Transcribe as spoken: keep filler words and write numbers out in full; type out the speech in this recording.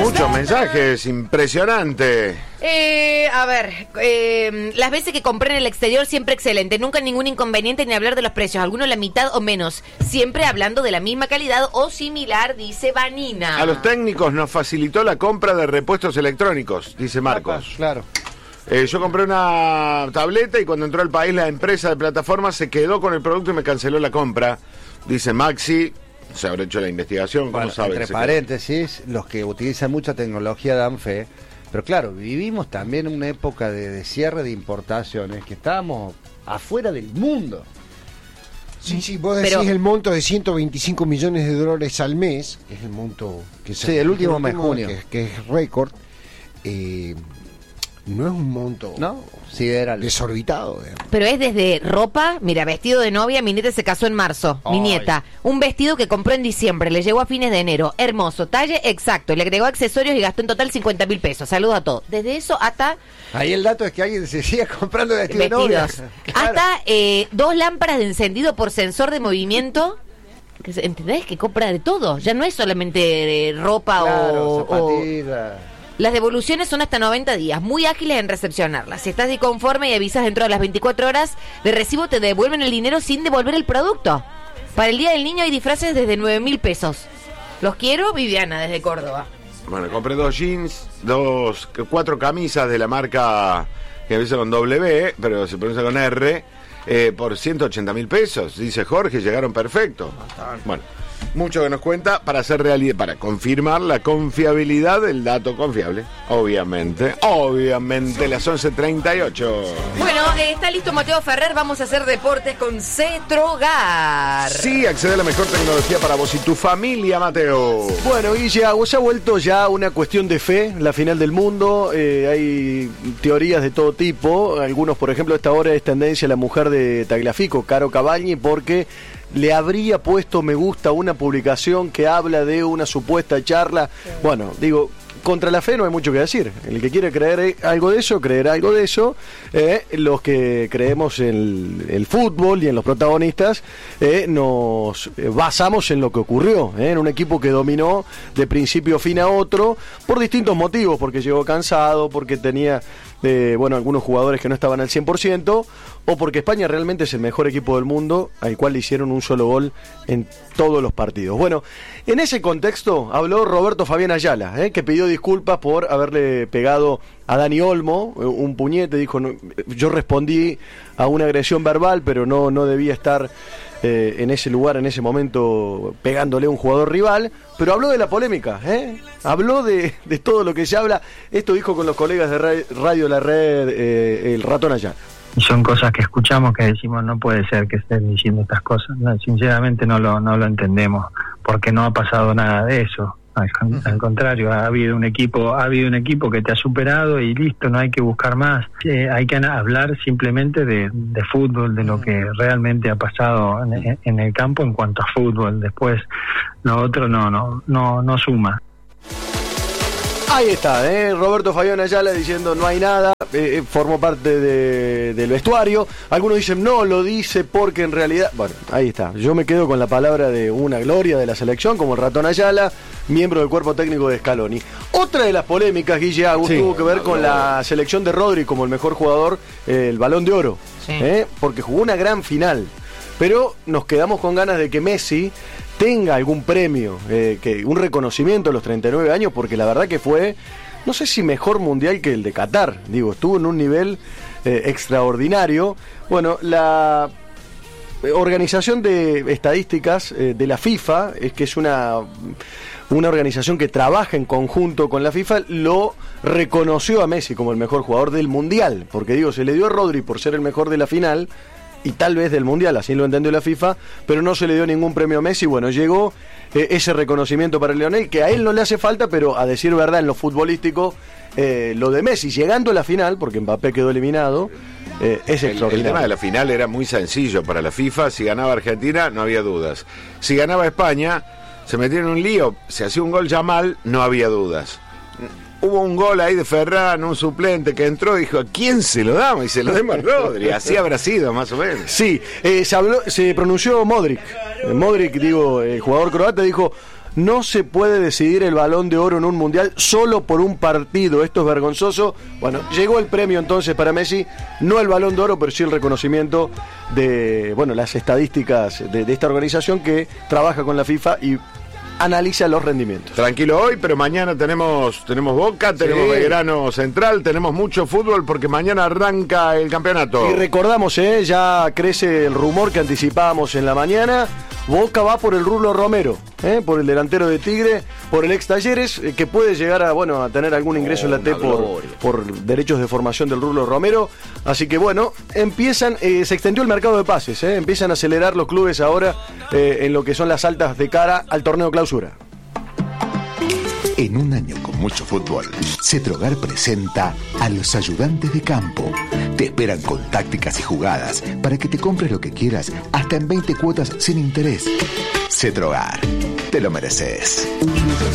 Muchos mensajes, impresionante. Eh, a ver, eh, las veces que compré en el exterior siempre excelente, nunca ningún inconveniente ni hablar de los precios, algunos la mitad o menos, siempre hablando de la misma calidad o similar, dice Vanina. A los técnicos nos facilitó la compra de repuestos electrónicos, dice Marcos. Claro. Eh, yo compré una tableta y cuando entró al país la empresa de plataforma se quedó con el producto y me canceló la compra, dice Maxi. Se habrá hecho la investigación, ¿cómo Bueno, saben? entre paréntesis, los que utilizan mucha tecnología dan fe. Pero claro, vivimos también una época de, de cierre de importaciones que estábamos afuera del mundo. Sí, sí, vos decís Pero, el monto de ciento veinticinco millones de dólares al mes, que es el monto que se Sí, el último mes, junio. que, que es récord. Eh, no es un monto ¿No? Sideral. desorbitado, digamos. Pero es desde ropa, mira, vestido de novia, mi nieta se casó en marzo, mi Ay. nieta, un vestido que compró en diciembre, le llegó a fines de enero, hermoso, talle exacto, le agregó accesorios y gastó en total cincuenta mil pesos, saludos a todos, desde eso hasta Ahí el dato es que alguien se sigue comprando vestido de novia. vestidos, Claro. hasta eh, dos lámparas de encendido por sensor de movimiento, que se- ¿entendés? Que compra de todo, ya no es solamente eh, ropa Claro, o... o- zapatillas. Las devoluciones son hasta noventa días, muy ágiles en recepcionarlas. Si estás disconforme y avisas dentro de las veinticuatro horas de recibo, te devuelven el dinero sin devolver el producto. Para el Día del Niño hay disfraces desde nueve mil pesos. Los quiero, Viviana, desde Córdoba. Bueno, compré dos jeans, dos, cuatro camisas de la marca que empieza con W, pero se pronuncia con R, eh, por ciento ochenta mil pesos. Dice Jorge, llegaron perfectos. Bueno, mucho que nos cuenta para hacer realidad, para confirmar la confiabilidad del dato confiable. Obviamente, obviamente, las once treinta y ocho. Bueno, eh, está listo Mateo Ferrer, vamos a hacer deportes con Cetrogar. Sí, accede a la mejor tecnología para vos y tu familia, Mateo. Bueno, Guille, se ha vuelto ya una cuestión de fe, la final del mundo. Eh, hay teorías de todo tipo. Algunos, por ejemplo, a esta hora es tendencia la mujer de Tagliafico, Caro Cavagni, porque le habría puesto me gusta a una publicación que habla de una supuesta charla. Bueno, digo, contra la fe no hay mucho que decir. El que quiere creer algo de eso, creerá algo de eso. Eh, los que creemos en el fútbol y en los protagonistas, eh, nos basamos en lo que ocurrió, eh, en un equipo que dominó de principio a fin a otro, por distintos motivos, porque llegó cansado, porque tenía eh, bueno, algunos jugadores que no estaban al cien por ciento, o porque España realmente es el mejor equipo del mundo, al cual le hicieron un solo gol en todos los partidos. Bueno, en ese contexto habló Roberto Fabián Ayala, eh, que pidió disculpas por haberle pegado a Dani Olmo un puñete. Dijo, no, yo respondí a una agresión verbal, pero no, no debía estar eh, en ese lugar, en ese momento, pegándole a un jugador rival. Pero habló de la polémica, ¿eh? Habló de, de todo lo que se habla. Esto dijo con los colegas de Radio La Red, eh, el Ratón Ayala. Son cosas que escuchamos que decimos no puede ser que estén diciendo estas cosas. No, sinceramente no lo no lo entendemos, porque no ha pasado nada de eso. Al, al contrario, ha habido un equipo ha habido un equipo que te ha superado y listo, no hay que buscar más. Eh, hay que hablar simplemente de, de fútbol, de lo que realmente ha pasado en, en el campo en cuanto a fútbol. Después lo otro no no no no suma. Ahí está, ¿eh? Roberto Fabián Ayala diciendo no hay nada, eh, formó parte de, del vestuario. Algunos dicen no, lo dice porque en realidad... Bueno, ahí está. Yo me quedo con la palabra de una gloria de la selección, como el Ratón Ayala, miembro del cuerpo técnico de Scaloni. Otra de las polémicas, Guille Agus, sí, tuvo que ver con la selección de Rodri como el mejor jugador, eh, el Balón de Oro, sí. ¿eh? Porque jugó una gran final. Pero nos quedamos con ganas de que Messi tenga algún premio, eh, que un reconocimiento a los treinta y nueve años, porque la verdad que fue, no sé si mejor mundial que el de Qatar, digo, estuvo en un nivel eh, extraordinario. Bueno, la organización de estadísticas eh, de la FIFA, es que es una, una organización que trabaja en conjunto con la FIFA, lo reconoció a Messi como el mejor jugador del mundial, porque digo, se le dio a Rodri por ser el mejor de la final, y tal vez del Mundial, así lo entendió la FIFA, pero no se le dio ningún premio a Messi. Bueno, llegó eh, ese reconocimiento para Lionel, que a él no le hace falta, pero a decir verdad, en lo futbolístico, eh, lo de Messi, llegando a la final, porque Mbappé quedó eliminado, eh, es el, extraordinario. El tema de la final era muy sencillo para la FIFA. Si ganaba Argentina, no había dudas. Si ganaba España, se metía en un lío. Si hacía un gol Yamal, no había dudas. Hubo un gol ahí de Ferran, un suplente que entró y dijo, ¿a quién se lo damos? Y se lo demos a Rodri. Así habrá sido, más o menos. Sí, eh, se, habló, se pronunció Modric. Modric, digo, el jugador croata, dijo, no se puede decidir el Balón de Oro en un mundial solo por un partido. Esto es vergonzoso. Bueno, llegó el premio entonces para Messi, no el Balón de Oro, pero sí el reconocimiento de, bueno, las estadísticas de, de esta organización que trabaja con la FIFA y analiza los rendimientos. Tranquilo hoy, pero mañana tenemos tenemos Boca, tenemos Sí. Belgrano Central, tenemos mucho fútbol porque mañana arranca el campeonato. Y recordamos, eh, ya crece el rumor que anticipábamos en la mañana. Boca va por el Rulo Romero, eh, por el delantero de Tigre, por el ex Talleres, eh, que puede llegar a bueno a tener algún ingreso Oh, en la T una por, gloria. por derechos de formación del Rulo Romero. Así que bueno, empiezan, eh, se extendió el mercado de pases, eh, empiezan a acelerar los clubes ahora eh, en lo que son las altas de cara al torneo clausura. En un año con mucho fútbol, Cetrogar presenta a los ayudantes de campo. Te esperan con tácticas y jugadas para que te compres lo que quieras, hasta en veinte cuotas sin interés. Cetrogar, te lo mereces.